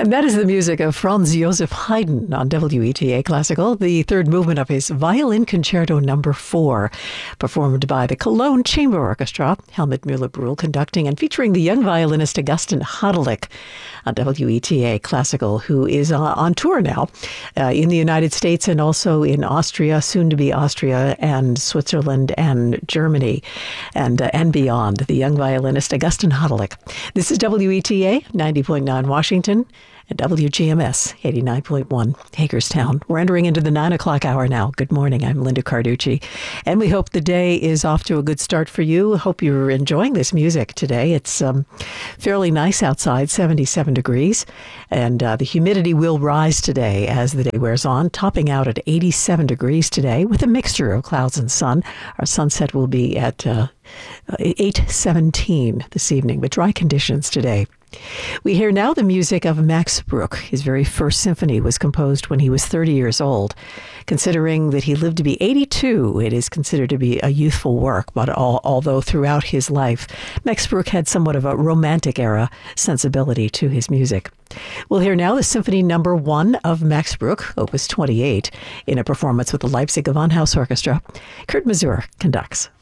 And that is the music of Franz Joseph Haydn on WETA Classical, the third movement of his Violin Concerto No. 4, performed by the Cologne Chamber Orchestra, Helmut Müller-Brühl conducting and featuring the young violinist Augustin Hadelich on WETA Classical, who is on tour now in the United States and also in Austria, soon to be Austria and Switzerland and Germany and beyond. The young violinist Augustin Hadelich. This is WETA 90.9 Washington and WGMS 89.1 Hagerstown. We're entering into the 9 o'clock hour now. Good morning. I'm Linda Carducci. And we hope the day is off to a good start for you. Hope you're enjoying this music today. It's fairly nice outside, 77 degrees. And the humidity will rise today as the day wears on, topping out at 87 degrees today with a mixture of clouds and sun. Our sunset will be at 8:17 this evening, but dry conditions today. We hear now the music of Max Bruch. His very first symphony was composed when he was 30 years old. Considering that he lived to be 82, it is considered to be a youthful work, but although throughout his life, Max Bruch had somewhat of a romantic era sensibility to his music. We'll hear now the Symphony No. 1 of Max Bruch, Opus 28, in a performance with the Leipzig Gewandhaus Orchestra. Kurt Masur conducts.